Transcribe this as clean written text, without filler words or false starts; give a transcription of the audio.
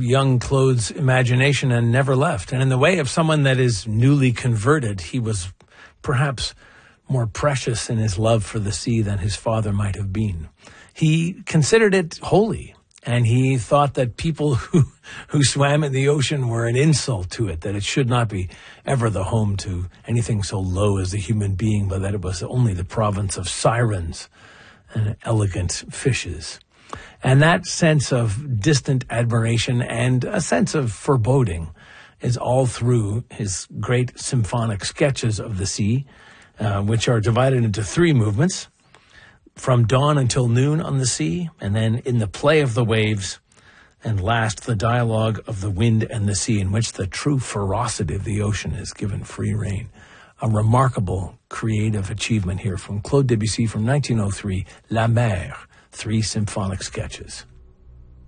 young Claude's imagination and never left. And in the way of someone that is newly converted, he was perhaps more precious in his love for the sea than his father might have been. He considered it holy, and he thought that people who swam in the ocean were an insult to it, that it should not be ever the home to anything so low as the human being, but that it was only the province of sirens and elegant fishes. And that sense of distant admiration and a sense of foreboding is all through his great symphonic sketches of the sea, which are divided into 3 movements: From Dawn Until Noon on the Sea, and then In the Play of the Waves, and last, The Dialogue of the Wind and the Sea, in which the true ferocity of the ocean is given free rein. A remarkable creative achievement here from Claude Debussy from 1903, La Mer, 3 symphonic sketches.